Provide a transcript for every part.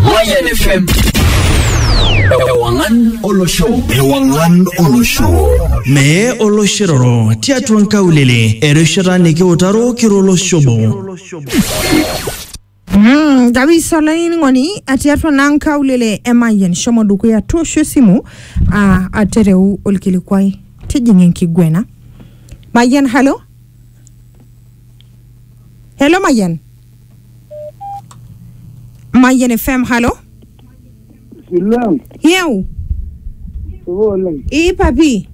Mayan FM. Ewangan Olosho. Me Oloshiroro, Tiatuan Kaulele, Ereshara Niki Otaro, Kirolo Shobo. Dawi Solani ngoni atiatwa nanka ulele emayen shomoduku ya tosho simu atereu olkilikwai tijingen kigwena. Mayen, hello? Hello, Mayen? Mayen FM, hello? Silang. Yeu? Silang. Papi?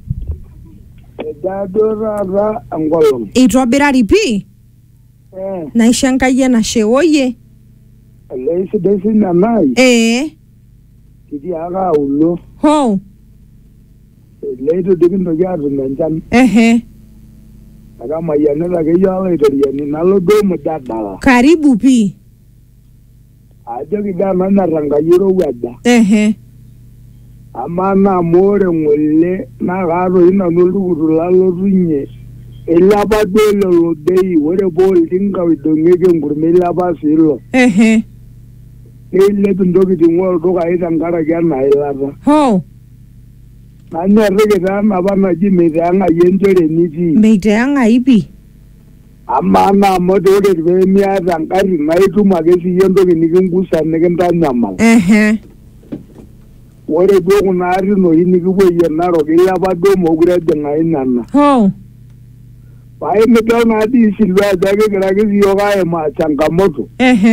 Dadora angolong. Drobira ripi? Na ishanka yena shewoye? Leisi desi nanai. Kiti aga ulo. Ho? Leito dikindo yadu nanjan. Aga mayane lage yawa itoriani nalo domo dadala. Karibu pi? Ajo kidana naranga yiro wada. Amana more ngole na garo ina noluguru lalo runye. Elaba dole lo dei wore bol dinga widongege ngurmela basilo. Ele tundoki tingol doka ita ngara gana ilaba. Ho? Nanya rege sana bana jimete anga yenjere niti. Mete anga ipi? Amana modore vemi ata ngari maitu magesi yendoki nikingusa nikenta nyamal. Wore doku nari no hinikiwe yenaro ilaba domo gure denga inana. Ho? Pai metao na ati silwa jage kiragisi yoga ema changamoto.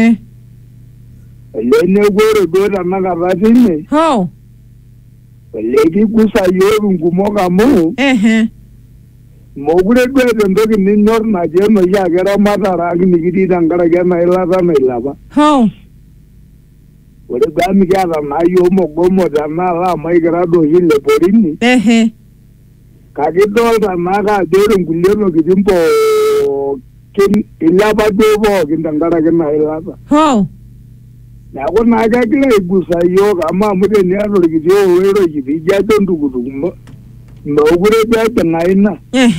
Lene gore dora nagarasine. Ho? Legi kusa yoru ngumoga mu. Mogure dwe ndoki ninyor na jeno ya gera matara agni gidi dangara gena ilata na ilaba. Ho? Wore gami gara na yomo gomo dana la maigara do hile porini. Kagidolta naga dere nguleno gidimpo kin ilaba dobo gindangara gena ilaba. Ho? Nako naga kila igusa yoga ama mude ni aro gidio wero gidi jato ndugudumo. Mogure bete ngaina.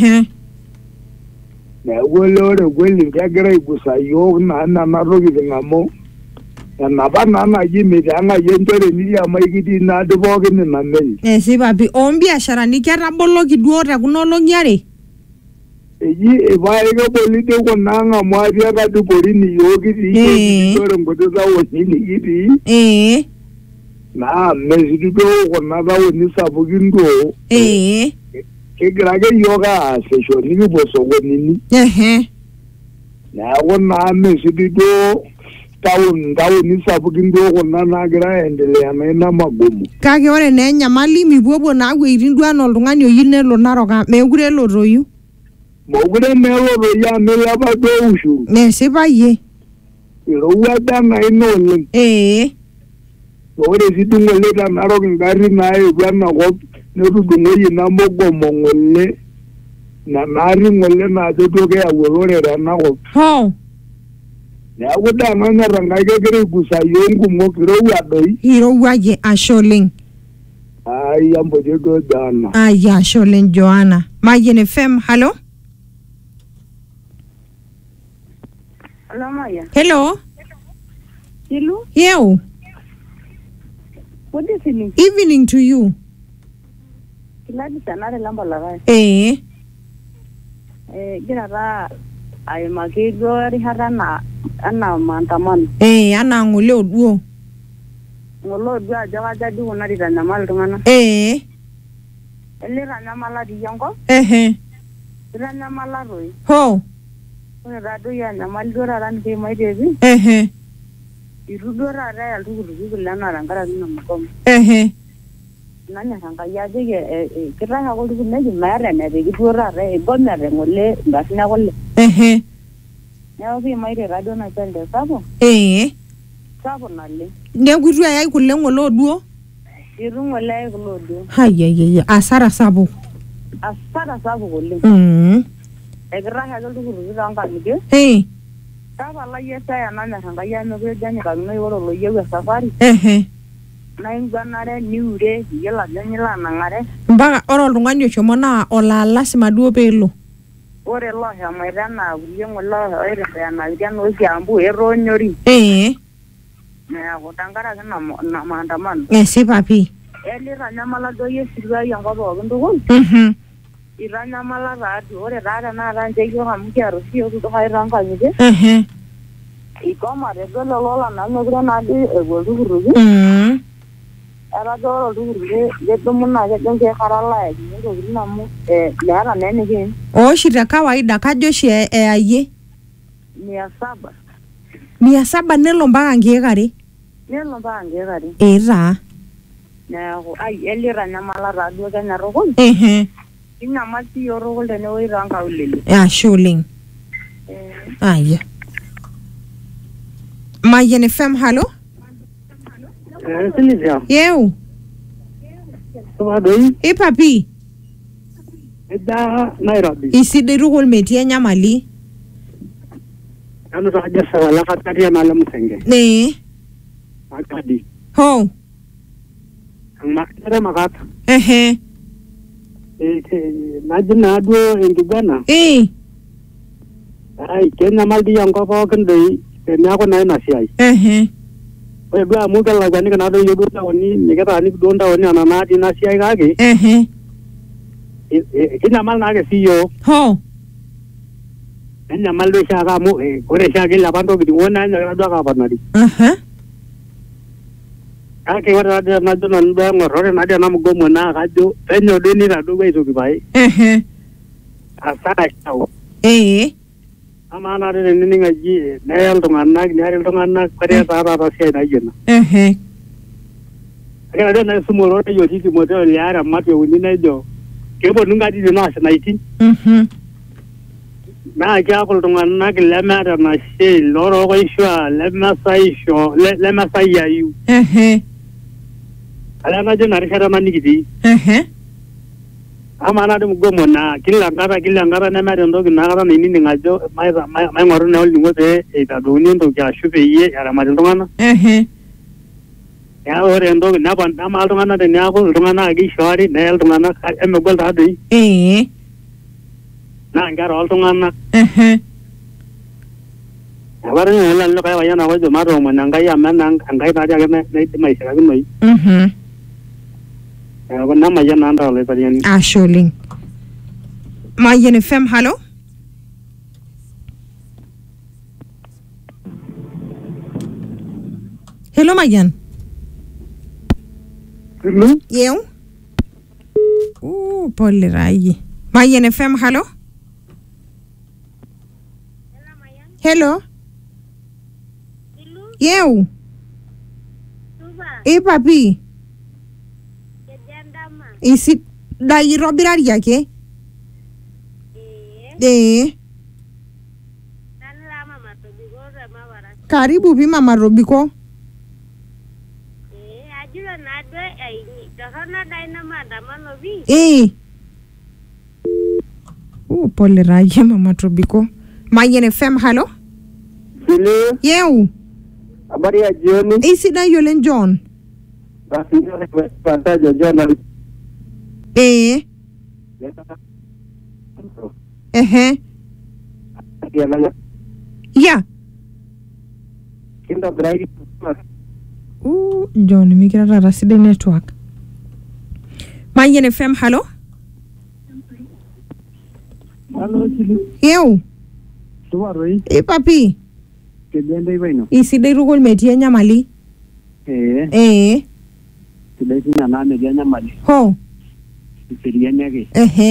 Nako lore gweli kagera igusa yoga na naro gidingamo. Na bana na jimete anga yentere ni ya maigidi na dobo gini na meli. Si papi, biashara ni kera bolo kiduora kuno nyare. Eji evaega polite ko nanga mwari akati porini yogi tore ngoteza wonini gidi. Na mesidudo ko naga woni sabugindo. Kegrage yoga session ni boso wonini. Na wona mesidudo tawo ni sabugindo ko nagira endelea na magumu. Kage ore nenya mali mibuobo na agwe irindwa no oltung'ani oyine lo naroka megure lo royu. Mogure melo ya melaba do ushuru. Sipa ye. Iro wada na inole. Ore sidungo leta narok ngari nae bwana ko nedudungo yina mogo mongole. Na nari ngole na dodoke ya worore rana ko. Ho? Ya wuda ngana ranga kekere gusa yongu mokiro wadoi. Iro waje asholing. Ay ambo jego dana. Ay asholing Joanna. Mayen FM, hello? Hello, Maya. Hello? Hello? Yo. Good evening. Evening to you. Kiladi sanare lamba lagai. Girara ay magigo rihara na ana mantaman. Ana ngule oduo. Ngolo dua jawa jadi wona di namal tungana. Ele ranamala di yango? Ranamala roi. Ho? Rado ya namal dora ran ke mai devi. Irudora ra aldugu lana rangara na makom. Nanya ranga ya de kira ha goldu ne mare ne de dora ra gonare ngole ngasina golle. Ya obi mai de rado na pende sabo. Sabo nalle. Ne gudu ya kulle ngolo duo. Irungo le ngolo duo. Hayya asara sabo. Asara sabo golle. Egra ha goldu ranga mide. Saba la yesa ya nanya ranga ya no be janya ka no yoro lo yewe safari. Na ingwanare niure yela janyila nangare. Mbaga oro oltung'ani oshomo naa lasima duo peelo. Ore lo ya mairana uliengo lo ere ya na uliengo kiambu eronyori. neeku tenkaraki ina maandamano. Esipa pii. Itanyamala duo yie esirua enkop pookin tukul. Itanyamala taadoi, ore taa tenakata nche yiok amu kiata oshi yiok ildukai toonkang'itie. Ikomate duo lelo olan amu mekure naadoi epuo iltukutuki. Etaa duo ore oltukutuk kedumu naa kejo nkeek are layakini ntokitin amu meeta naa enikiim. Oshi te kawaida kajo oshi eyayie 700. 700 nelo mpaka nkeek are. Nelo mpaka nkeek are. Taa. Neeku itanyamala taaduo Kenya tukul. Kinyamal sii yiok tukul tenewueji toonkaulele. Ashe oleng. Aya. Mayen FM, halo? Silvia. Yeu. Sumadoi. Papi. Eda Nairobi. Isidai tukul metii enyamali. Anu saja sawala katari na lamu senge. Akadi. Ho. Makere makata. Najina duo engigana. Ai Kenya maldi yango pookin doi neeku naa ina siai. Ore duo amu kelakwaniki naa doi yiok duo taoni nikitaaniki duo ntaoni ana natii ina siai kake. Kinyamal naake sii yiok. Ho. Enyamal duo shaake amu ore shaake ilepa ntokitin naanyakita duo ake aponari. Kake ore taadoi najo nanu duo aing'or ore naadii ena mgomo naa kajo penyo doi nitadou aitoki pae. Asara kiau. Amaa naadoi tenining aji neye iltung'anak neari iltung'anak ore taata siai naijo ina. Kake najo naa isumoro nejo Timoteo liare amat euni nejo keponu nkatitin naashinaitin. Naa keeku iltung'anak lemeeta ena siai loorokoisho lemesayiayu. Ala najo ina rishata ena nikitii. Amaa naadoi mgomo naa kila enkata nemeeta entoki nakata nainining ajo maing'oru naa olning'o pee eitadouni entoki ashu peyie eramati iltung'anak. Neeku ore entoki nemaa iltung'anak teneeku iltung'anak ake ishoori neye iltung'anak emegol taadoi. Naa nkera oltung'anak. Ore ninye lelo kai payian akojo matoomon Enkai amu Enkai taadii ake naidim aishirakinoi. Neeku nemayian naa ntae olaitariani. Ashe oleng. Mayen FM, halo? Hello Mayen. Hello? Yeu? Pole rai. Mayen FM, halo? Hello? Yeu? Papi? Isi dai robirari ake? Karibu pi mama Robiko. Ajua nadwe tohono dai na maandamano vi. Pole rai mama Robiko. Mayen FM, halo? Hello? Yeu? Habari ya jioni. Isi dai yolen John. Basi ndio kuantaja John. Ya. Kinda braidi. John mikira tata sidai network. Mayen FM, halo? Halo Chilu. Yeu? Sumaroi. Papi? Kejenda ibaino. Isidai tukul metii enyamali. Sidai tina naa metii enyamali. Ho. Iseriani ake.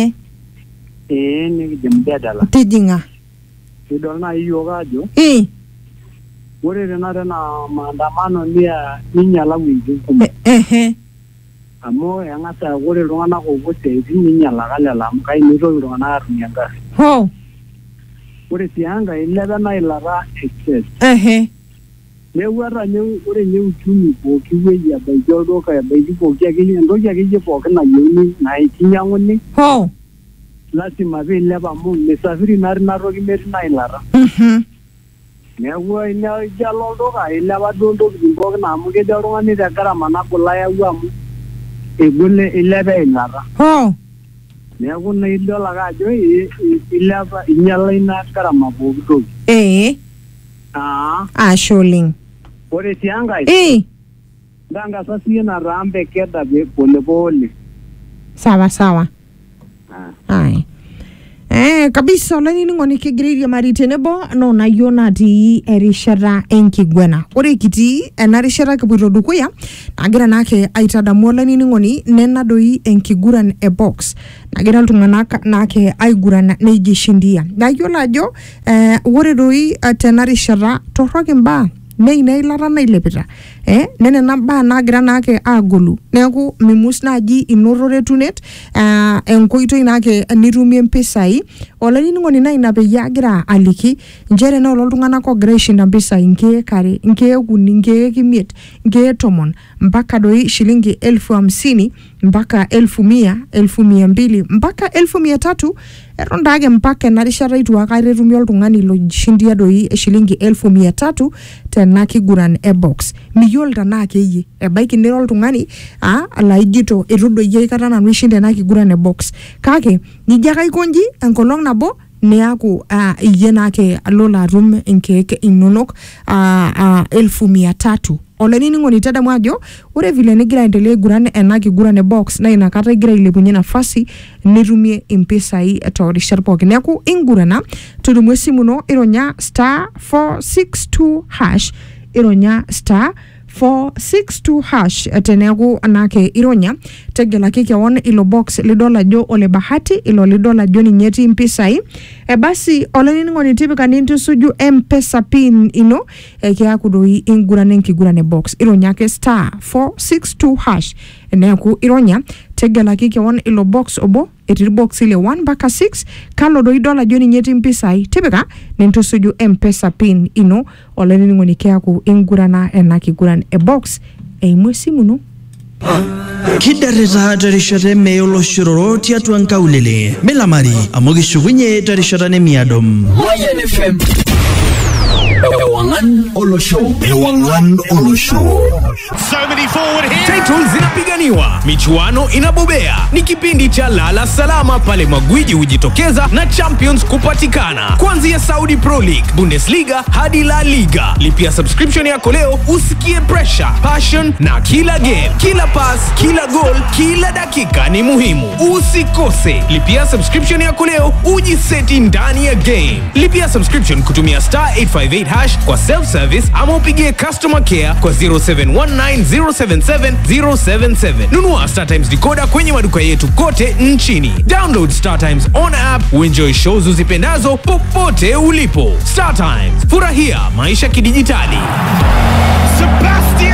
Nikidim bedala. Tijing'a. Kidol naa yiok ajo. Ore tenakata ena maandamano ninyala wuejitin kumok. Amu eng'as aaku ore iltung'anak oopuo siaitin ninyalaka lelo amu kai mitoki iltung'anak aatumie engarri. Ho. Ore sii enkae ilepa ena ilata excess. Neeku ata ore nye uchumi pooki wueji ebaiki olduka ebaiki pooki akeyie entoki akeyie pooki nayieuni naikinyang'uni. Ho. Lasima piilep amu misafiri naa tina toki metii ina ilata. Neeku ijo alo olduka ilepa duo ntokitin pookin amu kejo oltung'ani te garama nagol ayau amu egol ilepa eilata. Ho. Neeku naa idol ake ajo inyala ina garama pooki toki. Ashe oleng. Ore sianga. Ndanga sasa na rambe keda pole pole. Sawa. Hai. Kabisa olani ngoni kigiriri mari tenebo no na yona di erishara enkigwena. Ore kiti enarishara kibwito dukuya nagira nake aitadamu olani ngoni nena doi enkiguran e box. Nagira iltung'anak nake aiguran neijishindia. Nayiolo ajo ore doi tenarishara torroki mbaa nei lara nailepita nene namba nagira nake agolu neeku mimus naji inorore tunet enkoitoi nake nitumie mpisai olani ngoni na ina peyie agira aliki njere na oltung'anak ogira aishinda mpisai nkeek are nkeek uni nkeek imiet nkeek 10 mpaka doi shilingi 50,000 mpaka 100,000 1,200 mpaka 1,300 erondage mpaka narishara itu akaretumia oltung'ani lojishindia doi shilingi 1,300 tena kiguran e box miyolta na keye ebaiki nira oltung'ani alaijito etudoyie aikata nanu ishinde na kiguran e box kake nijia kaikonji enkolong nabo neaku iye nake alola atum inkeek inonok 1,300 olani ngoni tadamu ajo ore vile nigira endelea guran ena kiguran e box na inakata igira ilepunye nafasi nitumie impesai torishat pookin neaku ingurana tudumu esimu no ironya *462# ironya *462# teneaku anake ironya tegelaki kewon ilo box lidola jo ole bahati ilo lidola jo ninyeti impisai basi olani ngoni tipika nintusuju M-Pesa pin ino kiaku doi ingurane nkigurane box ironya ke *462# neaku ironya tegelaki kewon ilo box obo etir box ile 1 mpaka 6 kalo doi dola jo ninyeti impisai tipika nintusuju M-Pesa pin ino olani ngoni kiaku ingurana ena kiguran e box eimwe simu no Kidarita tarishata meyolo shiroro tiatu nkaulele melamari amogishugunye tarishata ne miadom YNFM Ewangan Olosho. So many forward here. Titles zinapiganiwa, michuano inabobea. Ni kipindi cha lala salama pale magwiji hujitokeza na champions kupatikana. Kuanzia Saudi Pro League, Bundesliga hadi La Liga. Lipia subscription yako leo usikie pressure, passion na kila game, kila pass, kila goal, kila dakika ni muhimu. Usikose. Lipia subscription yako leo ujiseti ndani ya game. Lipia subscription kutumia *858# kwa self-service ama upigie customer care kwa 0719077077. Nunua StarTimes decoder kwenye maduka yetu kote nchini. Download StarTimes on app uenjoy shows uzipendazo popote ulipo. StarTimes, furahia maisha kidijitali. Sebastian